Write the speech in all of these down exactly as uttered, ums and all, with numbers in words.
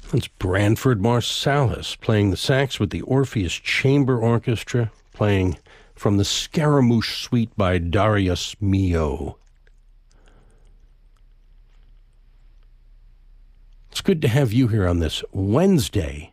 It's Branford Marsalis playing the sax with the Orpheus Chamber Orchestra, playing from the Scaramouche Suite by Darius Milhaud. It's good to have you here on this Wednesday.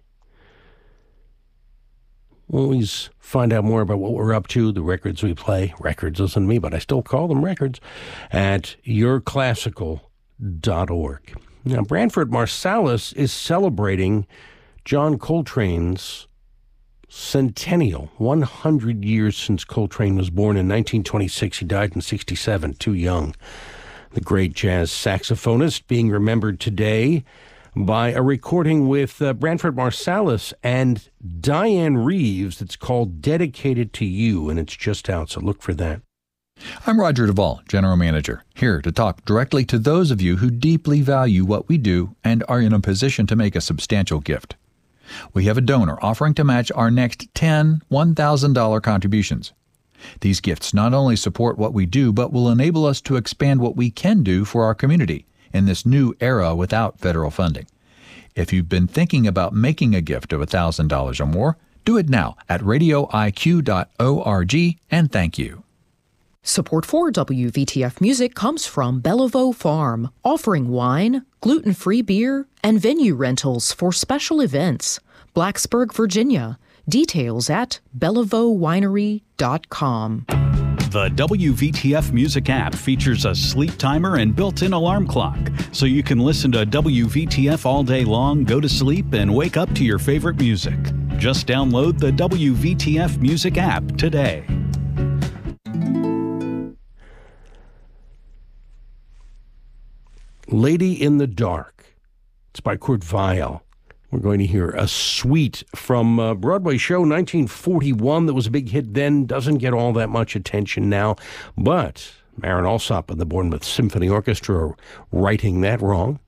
We'll always find out more about what we're up to, the records we play. Records, listen to me, but I still call them records, at your classical dot org. Now, Branford Marsalis is celebrating John Coltrane's centennial, one hundred years since Coltrane was born in nineteen twenty-six. He died in sixty-seven, too young. The great jazz saxophonist being remembered today by a recording with uh, Branford Marsalis and Diane Reeves. It's called Dedicated to You, and it's just out, so look for that. I'm Roger Duvall, General Manager, here to talk directly to those of you who deeply value what we do and are in a position to make a substantial gift. We have a donor offering to match our next ten one thousand dollars contributions. These gifts not only support what we do, but will enable us to expand what we can do for our community in this new era without federal funding. If you've been thinking about making a gift of one thousand dollars or more, do it now at radio I Q dot org, and thank you. Support for W V T F Music comes from Bellevaux Farm, offering wine, gluten-free beer, and venue rentals for special events. Blacksburg, Virginia. Details at bellevaux winery dot com. The W V T F Music app features a sleep timer and built-in alarm clock, so you can listen to W V T F all day long, go to sleep, and wake up to your favorite music. Just download the W V T F Music app today. Lady in the Dark. It's by Kurt Weill. We're going to hear a suite from a Broadway show, nineteen forty-one, that was a big hit then, doesn't get all that much attention now, but Marin Alsop and the Bournemouth Symphony Orchestra are righting that wrong.